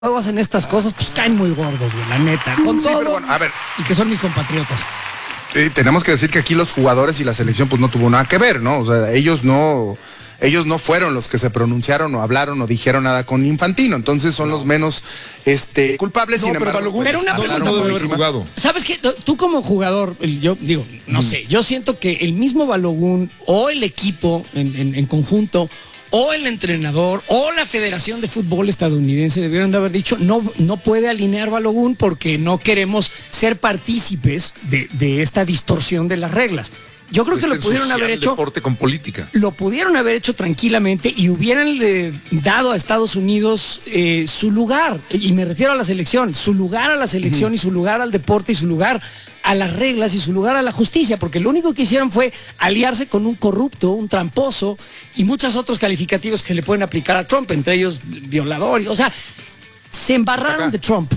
hacen estas cosas, pues caen muy gordos, güey, la neta. Con Sí, todo, pero bueno, a ver. y que son mis compatriotas. Tenemos que decir que aquí los jugadores y la selección pues no tuvo nada que ver, ¿no? O sea, ellos no fueron los que se pronunciaron o hablaron o dijeron nada con Infantino, entonces son los menos culpables. No, sin pero embargo, Balogun, pero una pasaron pregunta, por debe haber encima. jugado. ¿Sabes qué? Tú como jugador, yo digo, no sé, yo siento que el mismo Balogun o el equipo en conjunto o el entrenador o la Federación de Fútbol estadounidense debieron de haber dicho no puede alinear Balogun porque no queremos ser partícipes de esta distorsión de las reglas. Yo creo que lo pudieron haber hecho. Deporte con política. Lo pudieron haber hecho tranquilamente y hubieran dado a Estados Unidos su lugar, y me refiero a la selección, su lugar a la selección y su lugar al deporte y su lugar a las reglas y su lugar a la justicia, porque lo único que hicieron fue aliarse con un corrupto, un tramposo y muchos otros calificativos que se le pueden aplicar a Trump, entre ellos violador, o sea, se embarraron de Trump.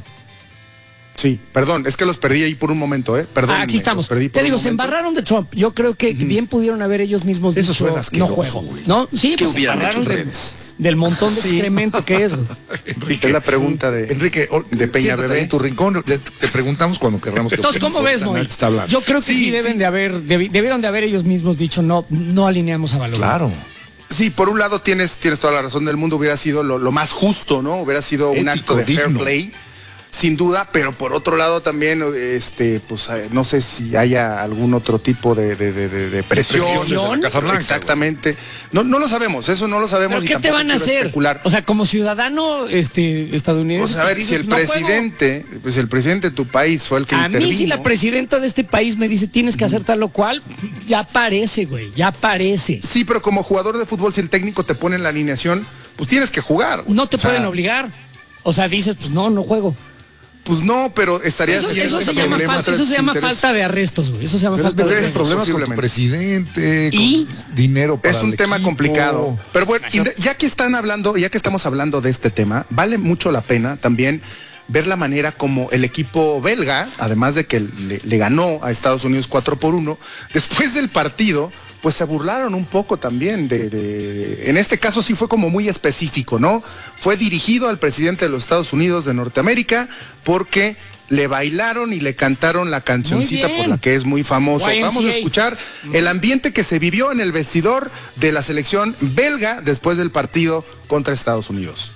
Sí, perdón, es que los perdí ahí por un momento, Perdón. Aquí estamos. Te digo, se embarraron de Trump. Yo creo que bien pudieron haber ellos mismos Eso dicho, suena no asqueroso, juego. güey. ¿No? Sí, ¿Qué pues se hubieran hecho embarraron ustedes? del montón de Sí. excremento que es, güey. Es la pregunta de Enrique, de Peña siéntate Bebé. en tu rincón, te preguntamos cuando querramos. Entonces, ¿cómo ves, Moy? Nadie te está hablando. Yo creo que sí, Sí, deben sí. de haber, debieron de haber ellos mismos dicho no alineamos a Balogun. Claro. Sí, por un lado tienes toda la razón del mundo, hubiera sido lo más justo, ¿no? Hubiera sido un Ético, acto de fair digno. play, sin duda, pero por otro lado también, pues no sé si haya algún otro tipo de presión. desde la Casa Blanca, Exactamente. No lo sabemos, eso no lo sabemos. ¿Pero y qué te tampoco van a quiero hacer? especular. O sea, como ciudadano estadounidense. O sea, a ver, pues si el dices, "No juego". presidente, pues el presidente de tu país fue el que A intervino. mí si la presidenta de este país me dice tienes que hacer tal o cual, ya parece, güey, ya parece. Sí, pero como jugador de fútbol, si el técnico te pone en la alineación, pues tienes que jugar. No te O sea, pueden obligar. O sea, dices, pues no juego. Pues no, pero estaría Eso haciendo se llama, problemas, eso se llama interés. falta de arrestos, güey. Eso se llama Pero falta de tienes arrestos. problemas con tu posiblemente. presidente, ¿Y? con dinero para Es un el tema equipo. complicado. Pero bueno, ya que estamos hablando de este tema, vale mucho la pena también ver la manera como el equipo belga, además de que le ganó a Estados Unidos 4-1, después del partido, pues se burlaron un poco también en este caso sí fue como muy específico, ¿no? Fue dirigido al presidente de los Estados Unidos de Norteamérica porque le bailaron y le cantaron la cancioncita Muy bien. por la que es muy famoso. YMCA. Vamos a escuchar el ambiente que se vivió en el vestidor de la selección belga después del partido contra Estados Unidos.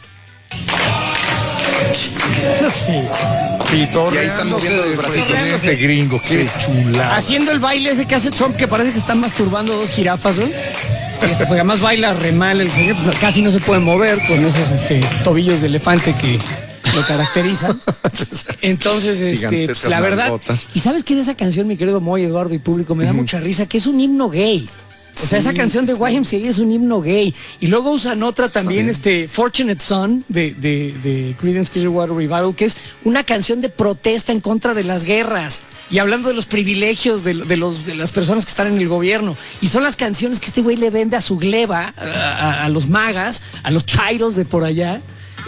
Sí. Pitorreándose Y ahí están moviendo los del bracitos. presidente gringo, qué Sí. chulada. Haciendo el baile ese que hace Trump, que parece que están masturbando dos jirafas, güey. Porque además baila re mal el señor, pues casi no se puede mover con esos tobillos de elefante que lo caracterizan. Entonces, Gigantescas pues, la verdad. nalgotas. ¿Y sabes qué de esa canción, mi querido Moy, Eduardo y público? Me da mucha risa, que es un himno gay. O sea, esa canción de YMCA es un himno gay. Y luego usan otra también, Fortunate Son, de Creedence Clearwater Revival, que es una canción de protesta en contra de las guerras. Y hablando de los privilegios de las personas que están en el gobierno. Y son las canciones que este güey le vende a su gleba, a los magas, a los chairos de por allá.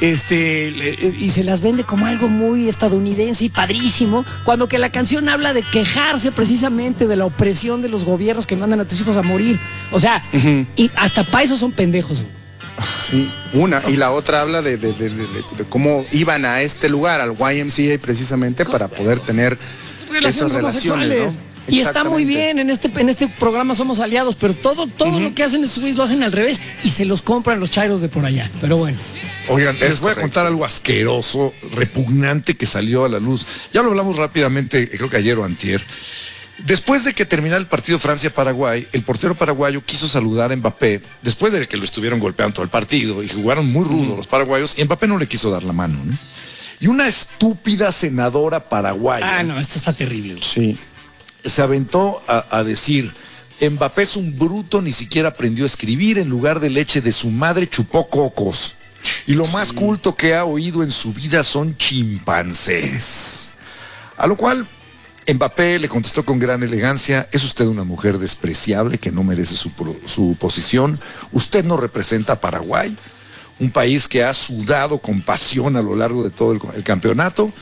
Y se las vende como algo muy estadounidense y padrísimo, cuando que la canción habla de quejarse precisamente de la opresión de los gobiernos que mandan a tus hijos a morir. O sea, y hasta para eso son pendejos. Sí, una. Y la otra habla de cómo iban a este lugar, al YMCA, precisamente para poder tener esas relaciones, ¿no? Y está muy Exactamente. bien, en este programa somos aliados, pero todo lo que hacen estos güeyes lo hacen al revés y se los compran los chairos de por allá. Pero bueno. Oigan, les voy a correcto. contar algo asqueroso, repugnante que salió a la luz. Ya lo hablamos rápidamente, creo que ayer o antier. Después de que terminara el partido Francia-Paraguay, el portero paraguayo quiso saludar a Mbappé, después de que lo estuvieron golpeando todo el partido y jugaron muy rudo los paraguayos, y Mbappé no le quiso dar la mano, ¿no? Y una estúpida senadora paraguaya Ah, no, esto está terrible. Sí. se aventó a decir: Mbappé es un bruto, ni siquiera aprendió a escribir, en lugar de leche de su madre chupó cocos. Y lo más culto que ha oído en su vida son chimpancés. A lo cual Mbappé le contestó con gran elegancia: es usted una mujer despreciable que no merece su posición. Usted no representa a Paraguay, un país que ha sudado con pasión a lo largo de todo el campeonato.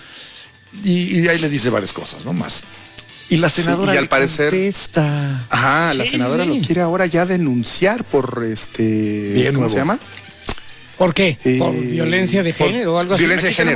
Y ahí le dice varias cosas, ¿no? Más. Y la senadora y al le parecer- contesta. Ajá, la Sí, senadora sí. lo quiere ahora ya denunciar por Bien ¿cómo nuevo. se llama? ¿Por qué? ¿Por violencia de género o algo así? Violencia de género.